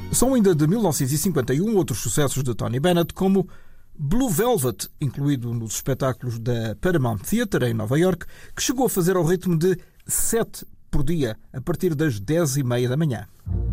São ainda de 1951 outros sucessos de Tony Bennett, como Blue Velvet, incluído nos espetáculos da Paramount Theatre em Nova York, que chegou a fazer ao ritmo de 7 por dia, a partir das 10h30 da manhã.